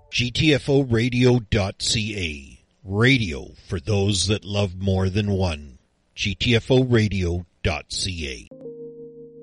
GTFOradio.ca. Radio for those that love more than one. GTFOradio.ca.